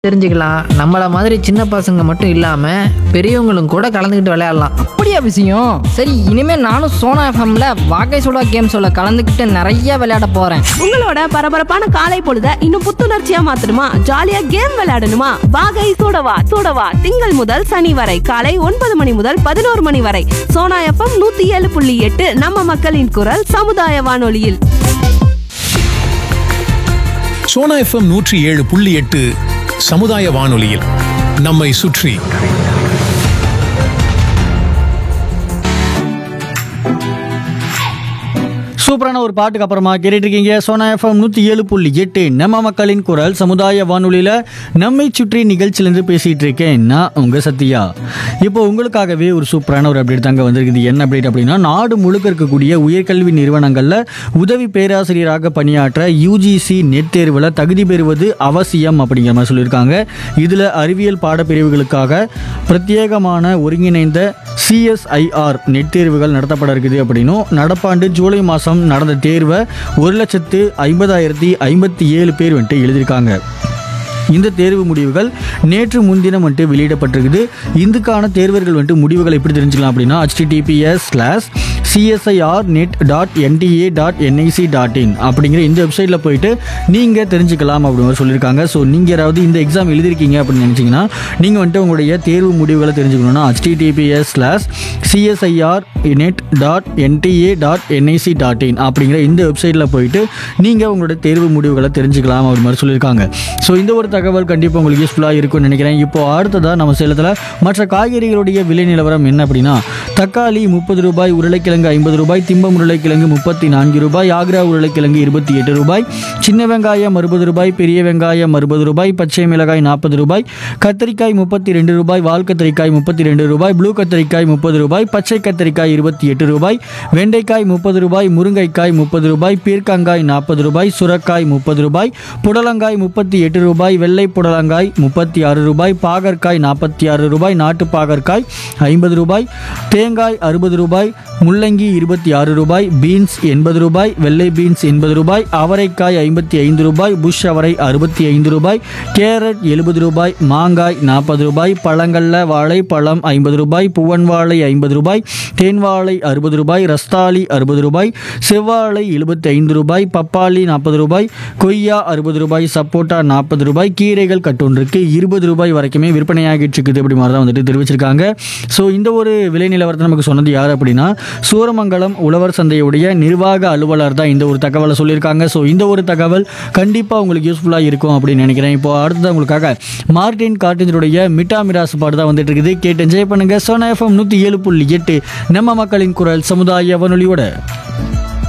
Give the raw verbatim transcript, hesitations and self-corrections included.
தெரிஞ்சுக்கலாம். நம்மள மாதிரி சின்ன பசங்க மட்டும் இல்லாம பெரியவங்களும் கூட கலந்துக்கிட்டு விளையாடலாம். அப்படியா விஷயம்? சரி, இனிமே நானும் சோனா எஃப்எம்ல வாகை சுடா கேம்ஸோட கலந்துக்கிட்டு நிறைய விளையாட போறேன். உங்களோட பரபரப்பான காலை பொழுத இன்னும் புத்துணர்ச்சியா மாத்தணுமா? ஜாலியா கேம் விளையாடணுமா? வாகை சூடவா சூடவா திங்கள் முதல் சனி வரை காலை ஒன்பது மணி முதல் பதினோரு மணி வரை சோனா எஃப்எம் நூத்தி ஏழு புள்ளி எட்டு நம்ம மக்களின் குரல் சமுதாய வானொலியில். சோனா எஃப்எம் நூற்றி ஏழு புள்ளி எட்டு சமுதாய வானொலியில் நம்மை சுற்றி. சூப்பரான ஒரு பாட்டுக்கு அப்புறமா கேட்டுட்டு இருக்கீங்க சோனா எஃப்எம் நூற்றி ஏழு புள்ளி எட்டு நம்ம மக்களின் குரல் சமுதாய வானொலியில் நம்மை சுற்றி நிகழ்ச்சியிலேருந்து பேசிகிட்டு இருக்கேன் நான் உங்கள் சத்யா. இப்போ உங்களுக்காகவே ஒரு சூப்பரான ஒரு அப்டேட் தாங்க வந்திருக்குது. என்ன அப்டேட் அப்படின்னா, நாடு முழுக்க இருக்கக்கூடிய உயர்கல்வி நிறுவனங்களில் உதவி பேராசிரியராக பணியாற்ற யூஜிசி நெட் தேர்வில் தகுதி பெறுவது அவசியம் அப்படிங்கிற மாதிரி சொல்லியிருக்காங்க. இதில் அறிவியல் பாடப்பிரிவுகளுக்காக பிரத்யேகமான ஒருங்கிணைந்த சிஎஸ்ஐஆர் நெட் தேர்வுகள் நடத்தப்பட இருக்குது அப்படின்னும், நடப்பாண்டு ஜூலை மாதம் நடந்த தேர்வை ஒரு லட்சத்து ஐம்பதாயிரத்தி ஐம்பத்தி ஏழு பேர் வந்துட்டு எழுதியிருக்காங்க. இந்த தேர்வு முடிவுகள் நேற்று முன்தினம் வந்துட்டு வெளியிடப்பட்டிருக்குது. இதுக்கான தேர்வர்கள் வந்துட்டு முடிவுகளை எப்படி தெரிஞ்சுக்கலாம் அப்படின்னா, HTTPS slash CSIR net dot NDA dot NIC dot in அப்படிங்கிற இந்த வெப்சைட்டில் போயிட்டு நீங்கள் தெரிஞ்சுக்கலாம் அப்படின்னு சொல்லியிருக்காங்க. ஸோ நீங்கள் யாராவது இந்த எக்ஸாம் எழுதிருக்கீங்க அப்படின்னு நினச்சிங்கன்னா நீங்கள் வந்துட்டு உங்களுடைய தேர்வு முடிவுகளை தெரிஞ்சுக்கணும்னா HTTPS slash CSIR net dot NDA dot NIC dot in அப்படிங்கிற இந்த வெப்சைட்டில் போயிட்டு நீங்கள் உங்களுடைய தேர்வு முடிவுகளை தெரிஞ்சுக்கலாம் அப்படி மாதிரி சொல்லியிருக்காங்க. ஸோ இந்த ஒரு தகவல் கண்டிப்பாக உங்களுக்கு யூஸ்ஃபுல்லாக இருக்கும்னு நினைக்கிறேன். இப்போ அடுத்ததாக நம்ம சேலத்தில் மற்ற காய்கறிகளுடைய விலை நிலவரம் என்ன அப்படின்னா, தக்காளி முப்பது ரூபாய், உருளைக்கிழங்கு ஐம்பது ரூபாய், திம்பம் உருளைக்கிழங்கு முப்பத்தி நான்கு ரூபாய், ஆக்ரா உருளைக்கிழங்கு இருபத்தி எட்டு ரூபாய், சின்ன வெங்காயம் அறுபது ரூபாய், பெரிய வெங்காயம் அறுபது ரூபாய், பச்சை மிளகாய் நாற்பது ரூபாய், கத்திரிக்காய் முப்பத்தி ரெண்டு ரூபாய், வால் கத்திரிக்காய் முப்பத்தி ரெண்டு ரூபாய், ப்ளூ கத்திரிக்காய் முப்பது ரூபாய், பச்சை கத்திரிக்காய் இருபத்தி எட்டு ரூபாய், வெண்டைக்காய் முப்பது ரூபாய், முருங்கைக்காய் முப்பது ரூபாய், பீர்க்கங்காய் நாற்பது ரூபாய், சுரக்காய் முப்பது ரூபாய், புடலங்காய் முப்பத்தி எட்டு ரூபாய், வெள்ளை புடலங்காய் முப்பத்தி ஆறு ரூபாய், பாகற்காய் நாற்பத்தி ஆறு ரூபாய், நாட்டு பாகற்காய் ஐம்பது ரூபாய், தேங்காய் அறுபது ரூபாய், முள்ளங்கி இருபத்தி ஆறு ரூபாய், பீன்ஸ் எண்பது ரூபாய், வெள்ளை பீன்ஸ் எண்பது ரூபாய், அவரைக்காய் ஐம்பத்தி ஐந்து ரூபாய், புஷ் அவரை அறுபத்தி ஐந்து ரூபாய், கேரட் எழுபது ரூபாய், மாங்காய் நாற்பது ரூபாய், பழங்கள்ல வாழை பழம் ஐம்பது ரூபாய், புவன் வாழை ஐம்பது ரூபாய், தேன் வாழை அறுபது ரூபாய், ரஸ்தாளி அறுபது ரூபாய், செவ்வாழை எழுபத்தி ஐந்து ரூபாய், பப்பாளி நாற்பது ரூபாய், கொய்யா அறுபது ரூபாய், சப்போட்டா நாற்பது ரூபாய், கீரைகள் கட்டொன்றுக்கு இருபது ரூபாய் வரைக்குமே விற்பனையாகிட்டு இருக்குது அப்படி மாதிரி தான் வந்துட்டு தெரிவிச்சிருக்காங்க. ஸோ இந்த ஒரு விலை நிலவரத்தை நமக்கு சொன்னது யார் அப்படின்னா, சூரமங்கலம் உழவர் சந்தையுடைய நிர்வாக அலுவலர் தான் இந்த ஒரு தகவலை சொல்லியிருக்காங்க. ஸோ இந்த ஒரு தகவல் கண்டிப்பாக உங்களுக்கு யூஸ்ஃபுல்லாக இருக்கும் அப்படின்னு நினைக்கிறேன். இப்போ அடுத்தது உங்களுக்காக மார்டின் கார்டினுடைய மிட்டா மிராசு பாட்டு தான் வந்துட்டு இருக்குது. கேட்டு என்ஜாய் பண்ணுங்க. சோனா எஃப்எம் நூற்றி ஏழு புள்ளி எட்டு நம்ம மக்களின் குரல் சமுதாய வானொலியோட.